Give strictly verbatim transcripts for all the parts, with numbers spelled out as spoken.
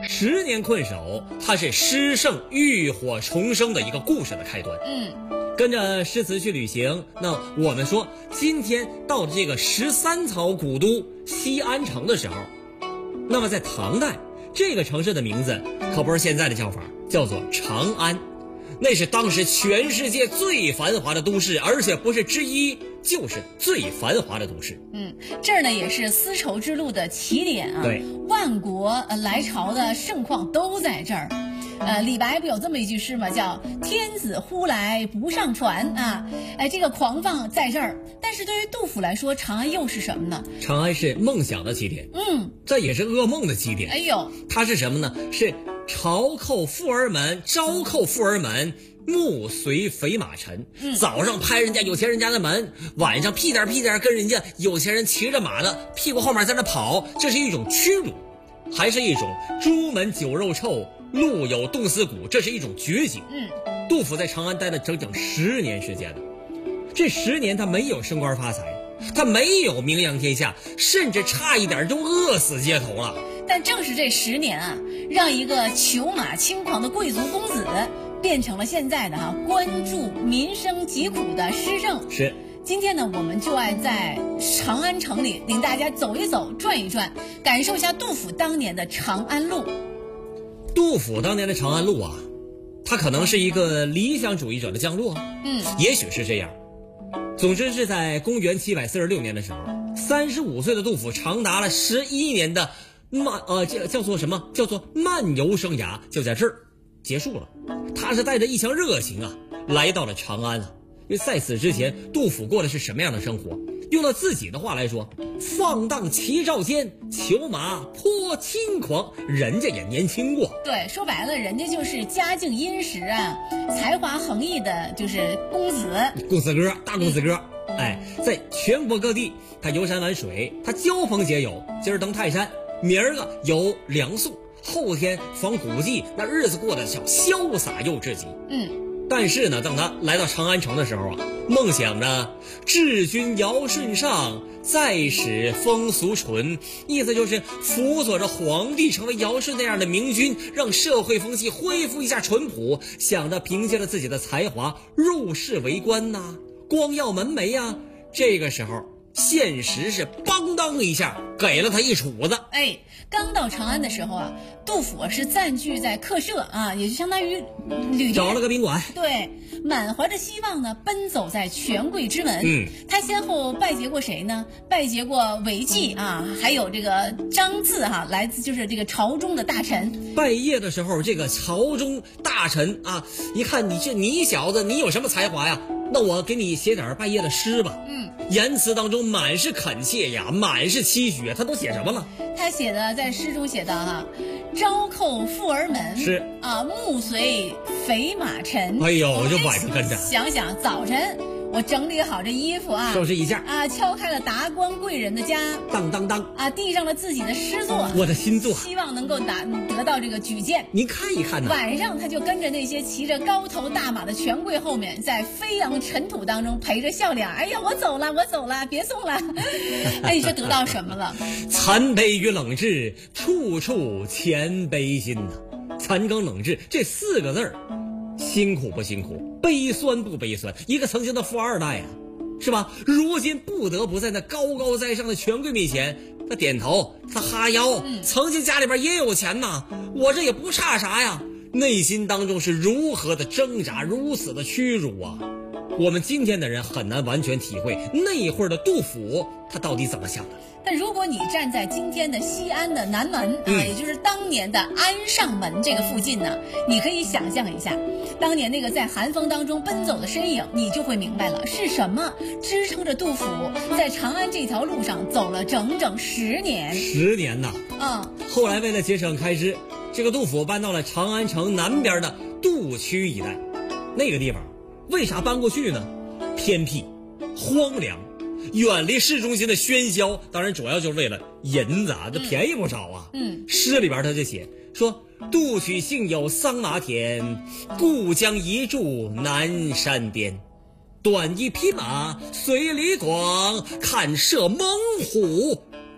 十年困守，它是诗圣浴火重生的一个故事的开端。 嗯， 跟着诗词去旅行，那我们说今天到了这个十三朝古都西安城的时候，那么在唐代，这个城市的名字可不是现在的叫法，叫做长安。那是当时全世界最繁华的都市，而且不是之一，就是最繁华的都市。 嗯，这儿呢也是丝绸之路的起点啊。 对， 万国呃来朝的盛况都在这儿。呃，李白不有这么一句诗吗？叫“天子呼来不上船”啊。哎，这个狂放在这儿。但是对于杜甫来说，长安又是什么呢？ 长安是梦想的起点。 嗯， 这也是噩梦的起点。 哎呦， 它是什么呢？是朝叩富儿门，朝叩富儿门，目随肥马尘。 嗯， 早上拍人家有钱人家的门，晚上屁颠屁颠跟人家有钱人骑着马的屁股后面在那跑，这是一种屈辱，还是一种朱门酒肉臭，路有冻死骨，这是一种绝景。 嗯， 杜甫在长安待了整整十年时间了，这十年他没有升官发财，他没有名扬天下，甚至差一点就饿死街头了。 但正是这十年啊，让一个裘马轻狂的贵族公子变成了现在的哈、啊、关注民生疾苦的诗圣。 是， 今天呢，我们就爱在长安城里领大家走一走、转一转，感受一下杜甫当年的长安路。 杜甫当年的长安路啊，他可能是一个理想主义者的降落。 嗯， 也许是这样。总之是在公元七百四十六年的时候，三十五岁的杜甫长达了十一年的漫呃叫叫做什么？叫做漫游生涯，就在这儿结束了。他是带着一腔热情啊，来到了长安啊。因为在此之前，杜甫过的是什么样的生活？用到自己的话来说，放荡齐照间，裘马颇轻狂，人家也年轻过。 对，说白了，人家就是家境殷实啊，才华横溢的，就是公子， 公子哥，大公子哥。哎，在全国各地，他游山玩水，他交朋结友。今儿登泰山，明儿个游梁肃，后天访古迹，那日子过得叫潇洒又至极。 嗯。 但是呢，等他来到长安城的时候啊，梦想着治君尧舜上，再使风俗淳，意思就是辅佐着皇帝成为尧舜那样的明君，让社会风气恢复一下淳朴，想着凭借着自己的才华入仕为官呐、啊，光耀门楣啊。这个时候现实是邦当一下给了他一杵子。 哎，刚到长安的时候啊，杜甫是暂居在客舍啊，也就相当于旅店， 找了个宾馆。 对，满怀着希望呢，奔走在权贵之门。 嗯， 他先后拜结过谁呢？拜结过韦季啊，还有这个张自哈、啊，来自就是这个朝中的大臣。 拜谒的时候，这个朝中大臣啊，一看你这你小子，你有什么才华呀？那我给你写点拜谒的诗吧。 嗯， 言辞当中满是恳切呀，满是期许，他都写什么了？ 他写的在诗中写的哈、啊，朝叩富儿门， 是啊， 目随肥马尘。 哎呦，我就晚上跟着。 想想早晨我整理好这衣服啊， 收拾一下啊，敲开了达官贵人的家， 当当当啊，递上了自己的诗作， 我的新作， 希望能够拿得到这个举荐。 您看一看呢。 晚上他就跟着那些骑着高头大马的权贵后面，在飞扬尘土当中陪着笑脸，哎呀，我走了，我走了，别送了。哎，你说得到什么了？ 残悲与冷炙，处处谦卑心呐、啊。残羹冷炙这四个字儿，辛苦不辛苦？悲酸不悲酸？一个曾经的富二代啊，是吧？如今不得不在那高高在上的权贵面前，他点头，他哈腰。 嗯、 曾经家里边也有钱呐，我这也不差啥呀。内心当中是如何的挣扎，如此的屈辱啊！我们今天的人很难完全体会那会儿的杜甫他到底怎么想的。 但如果你站在今天的西安的南门、嗯、啊，也就是当年的安上门这个附近呢，你可以想象一下当年那个在寒风当中奔走的身影，你就会明白了是什么支撑着杜甫在长安这条路上走了整整十年。 十年呐！ 嗯， 后来为了节省开支，这个杜甫搬到了长安城南边的杜区一带。那个地方为啥搬过去呢？偏僻、荒凉，远离市中心的喧嚣，当然主要就是为了银子啊，这便宜不少啊。 嗯， 诗里边他就写说：“杜曲幸有桑麻田，故将移驻南山巅。短衣匹马随李广，看射猛虎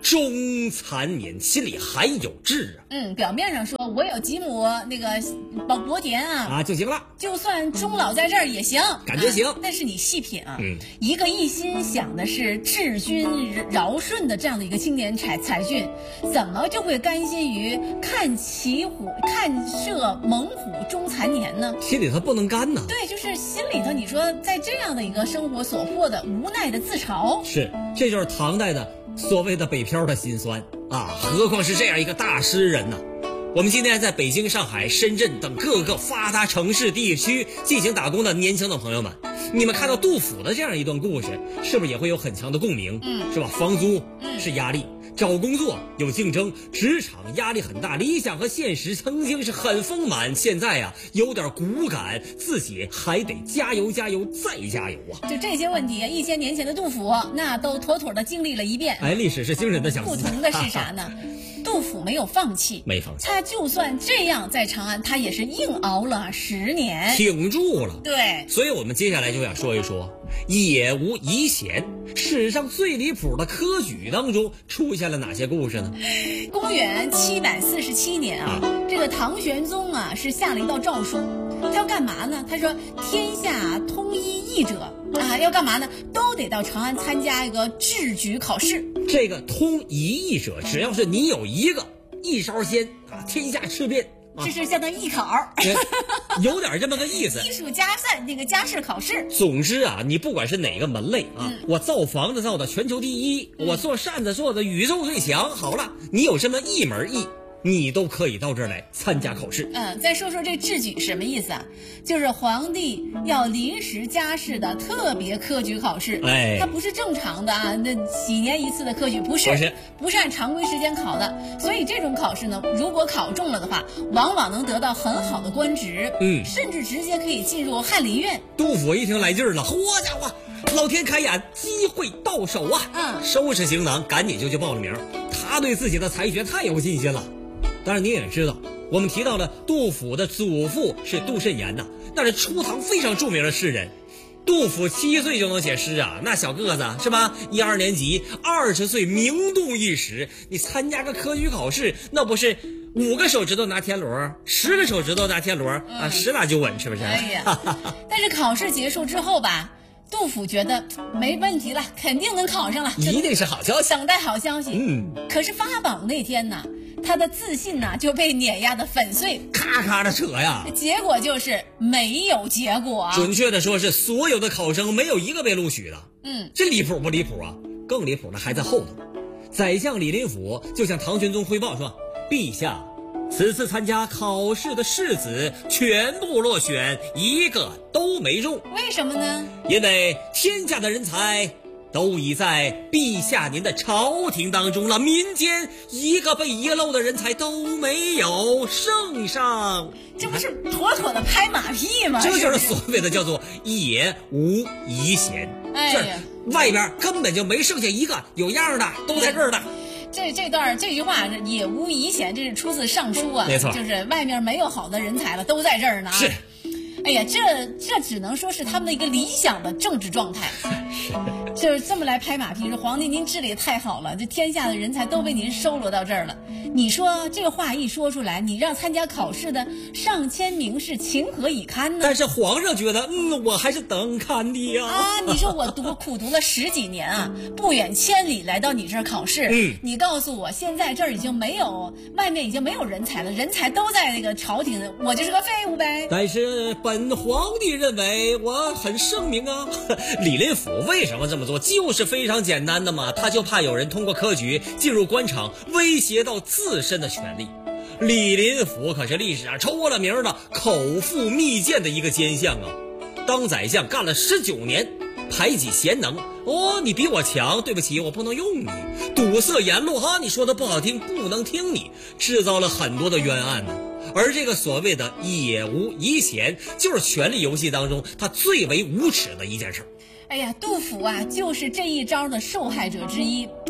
终残年，心里还有志啊。 嗯，表面上说我有几亩那个薄薄田啊啊就行了， 就算终老在这儿也行， 感觉行。 啊、但是你细品啊， 嗯， 一个一心想的是治军饶顺的这样的一个青年才才俊，怎么就会甘心于看骑虎、看射猛虎终残年呢？ 心里头不能干呢。 对，就是心里头，你说在这样的一个生活所迫的无奈的自嘲， 是，这就是唐代的所谓的北漂的辛酸啊！何况是这样一个大诗人呢？我们今天在北京、上海、深圳等各个发达城市地区进行打工的年轻的朋友们，你们看到杜甫的这样一段故事，是不是也会有很强的共鸣？ 嗯， 是吧？房租是压力，找工作有竞争，职场压力很大，理想和现实曾经是很丰满，现在呀、啊、有点骨感，自己还得加油加油再加油啊！ 就这些问题，一千年前的杜甫那都妥妥的经历了一遍。 哎，历史是惊人的相似。 不同的是啥呢？杜甫没有放弃， 没放弃， 他就算这样在长安，他也是硬熬了十年， 挺住了。 对， 所以我们接下来就想说一说野无遗贤，史上最离谱的科举当中出现了哪些故事呢？ 公元七百四十七年啊，啊这个唐玄宗啊是下了一道诏书，他要干嘛呢？他说天下通医医者啊，要干嘛呢？都得到长安参加一个制举考试。 这个通一役者，只要是你有一个一烧鲜啊，天下吃遍，啊、 这是相当于艺考， 有点这么个意思。 艺术加赛那个加试考试。 总之啊，你不管是哪个门类啊，嗯、我造房子造的全球第一，嗯、我做扇子做的宇宙最强，好了，你有这么一门艺，你都可以到这儿来参加考试。 嗯，再说说这制举什么意思啊？就是皇帝要临时加试的特别科举考试。 哎， 它不是正常的啊，那几年一次的科举不是， 不是， 不是按常规时间考的。所以这种考试呢，如果考中了的话，往往能得到很好的官职， 嗯， 甚至直接可以进入翰林院。 杜甫一听来劲儿了，好家伙，老天开眼，机会到手啊！ 嗯， 收拾行囊，赶紧就去报了名。他对自己的才学太有信心了。当然你也知道，我们提到了杜甫的祖父是杜慎言呐，那是初唐非常著名的诗人。杜甫七岁就能写诗啊，那小个子是吧？一二年级，二十岁名动一时。你参加个科举考试，那不是五个手指头拿天罗，十个手指头拿天罗、嗯、啊，十拿九稳，是不是？ 哎呀，但是考试结束之后吧，杜甫觉得没问题了，肯定能考上了， 一定是好消息， 等待好消息。 嗯， 可是发榜那天呢，他的自信呢就被碾压的粉碎， 咔咔的扯呀。 结果就是没有结果。 准确的说是所有的考生没有一个被录取的。 嗯， 这离谱不离谱啊？更离谱的还在后头。宰相李林甫就向唐玄宗汇报说：“陛下，此次参加考试的士子全部落选，一个都没中。 为什么呢？ 因为天下的人才都已在陛下您的朝廷当中了，民间一个被遗漏的人才都没有，圣上。” 这不是妥妥的拍马屁吗？ 这就是所谓的叫做野无遗贤。 哎呀， 外边根本就没剩下一个有样的，都在这儿的。 这这段这句话是也无遗贤，这是出自尚书啊， 没错， 就是外面没有好的人才了，都在这儿呢。 是， 哎呀，这这只能说是他们的一个理想的政治状态。就是这么来拍马屁，说皇帝您治理也太好了，这天下的人才都被您收罗到这儿了。你说这个话一说出来，你让参加考试的上千名士情何以堪呢？ 但是皇上觉得，嗯，我还是等看的呀。 啊，你说我读苦读了十几年啊，不远千里来到你这儿考试， 嗯， 你告诉我现在这儿已经没有，外面已经没有人才了，人才都在那个朝廷，我就是个废物呗。 但是本皇帝认为我很圣明啊。李林甫为什么这么做？就是非常简单的嘛，他就怕有人通过科举进入官场，威胁到自身的权利。李林甫可是历史上出了名的口腹蜜饯的一个奸相啊！当宰相干了十九年，排挤贤能，哦，你比我强，对不起，我不能用你，堵塞言路哈，你说的不好听，不能听你，制造了很多的冤案呢。而这个所谓的野无遗贤，就是权力游戏当中他最为无耻的一件事。 哎呀，杜甫啊，就是这一招的受害者之一。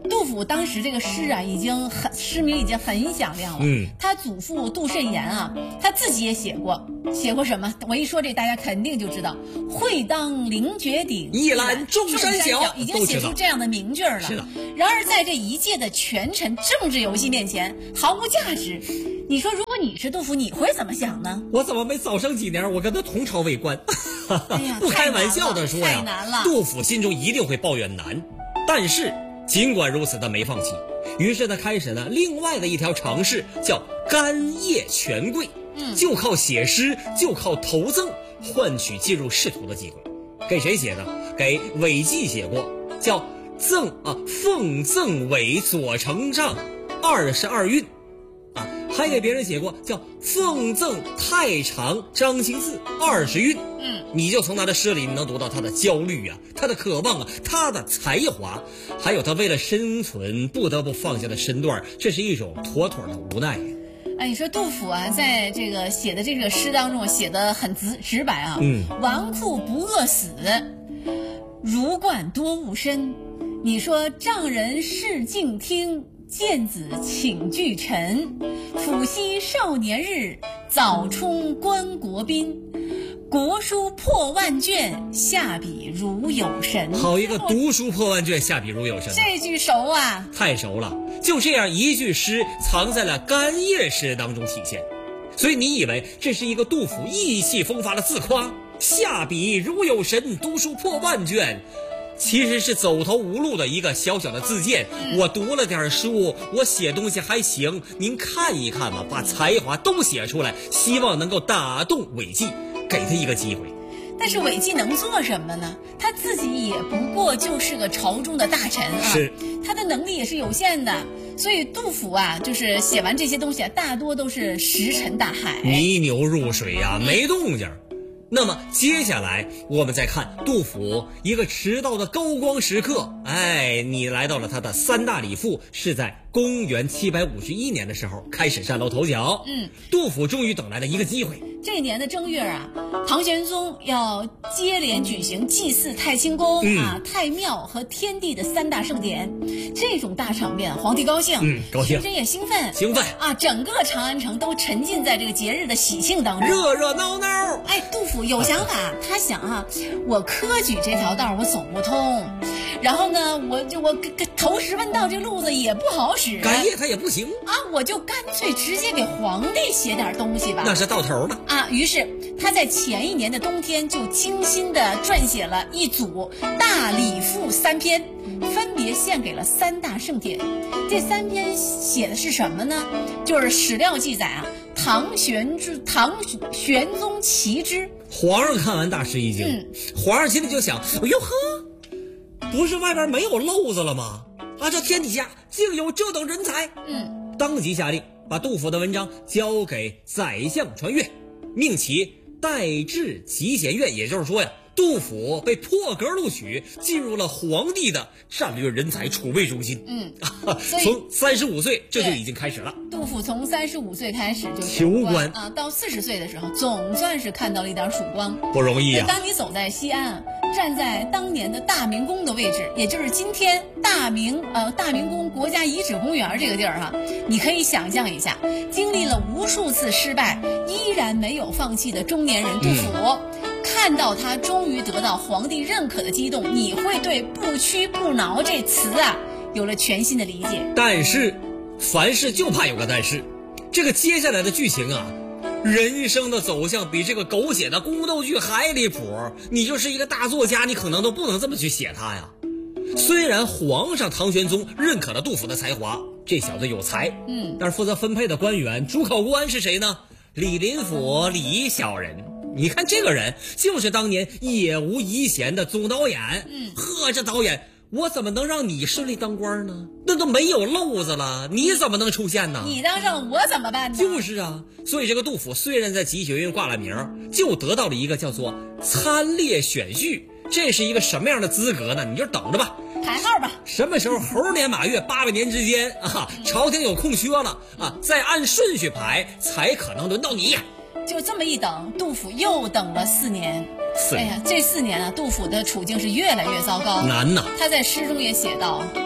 杜甫当时这个诗啊，已经很诗名已经很响亮了。 嗯， 他祖父杜慎言啊，他自己也写过，写过什么？我一说这，大家肯定就知道“会当凌绝顶， 一览众山小”， 已经写出这样的名句了。 是的。 然而在这一届的权臣政治游戏面前，毫无价值。你说，如果你是杜甫，你会怎么想呢？ 我怎么没早生几年，我跟他同朝为官？ 哎呀， 不开玩笑的说呀， 太难了。 杜甫心中一定会抱怨难，但是尽管如此，他没放弃。于是他开始了另外的一条尝试，叫干谒权贵。嗯，就靠写诗，就靠投赠，换取进入仕途的机会。给谁写的？给韦纪写过，叫赠啊，奉赠韦左丞相二十二韵。啊，还给别人写过，叫奉赠太常张行嗣二十韵。嗯，你就从他的诗里能读到他的焦虑啊，他的渴望啊，他的才华，还有他为了生存不得不放下的身段，这是一种妥妥的无奈。 哎，你说杜甫啊，在这个写的这个诗当中写的很直直白啊，嗯，纨绔不饿死，儒冠多务身。你说丈人事静听，见子请巨臣，抚惜少年日，早充关国宾。国书破万卷，下笔如有神。 好一个读书破万卷，下笔如有神！ 这句熟啊， 太熟了。就这样一句诗，藏在了干谒诗当中体现。所以你以为这是一个杜甫意气风发的自夸？下笔如有神，读书破万卷。其实是走投无路的一个小小的自荐。我读了点书，我写东西还行，您看一看吧，把才华都写出来，希望能够打动韦纪，给他一个机会。 但是韦纪能做什么呢？他自己也不过就是个朝中的大臣啊， 是他的能力也是有限的。所以杜甫啊，就是写完这些东西啊，大多都是石沉大海， 泥牛入水呀、啊，没动静。那么接下来我们再看杜甫一个迟到的高光时刻。哎，你来到了他的三大礼赋，是在公元七百五十一年的时候开始崭露头角。嗯，杜甫终于等来了一个机会。 这一年的正月啊，唐玄宗要接连举行祭祀太清宫、嗯、啊、太庙和天地的三大盛典。这种大场面，皇帝高兴， 嗯，高兴， 群臣也兴奋， 兴奋啊！整个长安城都沉浸在这个节日的喜庆当中， 热热闹闹。 哎，杜甫有想法，他想啊，我科举这条道我走不通，然后呢，我就我投石问道这路子也不好使， 干谒他也不行啊，我就干脆直接给皇帝写点东西吧， 那是到头了啊。于是他在前一年的冬天就精心的撰写了一组大礼赋三篇，分别献给了三大盛典。这三篇写的是什么呢？就是史料记载啊，唐玄之唐玄宗齐之。 皇上看完大吃一惊、嗯、皇上心里就想，哎呦呵，不是外边没有漏子了吗？啊，这天底下竟有这等人才。嗯，当即下令把杜甫的文章交给宰相传阅，命其代至集贤院。也就是说呀，杜甫被破格录取，进入了皇帝的战略人才储备中心。嗯，从三十五岁这就已经开始了。 杜甫从三十五岁开始就求官啊，到四十岁的时候，总算是看到了一点曙光， 不容易啊。 当你走在西安，站在当年的大明宫的位置，也就是今天大明呃大明宫国家遗址公园这个地儿哈，你可以想象一下，经历了无数次失败，依然没有放弃的中年人杜甫。嗯，看到他终于得到皇帝认可的激动，你会对不屈不挠这词啊有了全新的理解。 但是凡事就怕有个但是，这个接下来的剧情啊，人生的走向比这个狗血的宫斗剧还离谱。你就是一个大作家，你可能都不能这么去写他呀。虽然皇上唐玄宗认可了杜甫的才华，这小子有才，嗯，但是负责分配的官员主考官是谁呢？李林甫李小人。你看这个人就是当年也无遗贤的总导演。嗯，呵，这导演我怎么能让你顺利当官呢？那都没有漏子了，你怎么能出现呢？ 你当上我怎么办呢？ 就是啊，所以这个杜甫虽然在集学院挂了名，就得到了一个叫做参列选序。这是一个什么样的资格呢？你就等着吧， 排号吧。 什么时候猴年马月八百年之间啊，朝廷有空缺了啊，再按顺序排，才可能轮到你呀。 就这么一等，杜甫又等了四年。 四年， 哎呀，这四年啊，杜甫的处境是越来越糟糕， 难呐。 他在诗中也写道：“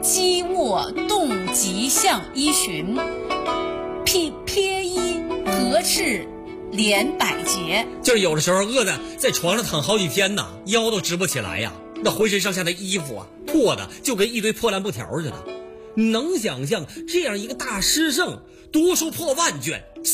积卧动疾向衣寻，披撇衣合翅连百节。 就是有的时候饿的在床上躺好几天呐，腰都直不起来呀，那浑身上下的衣服啊破的就跟一堆破烂布条似的。能想象这样一个大诗圣，读书破万卷，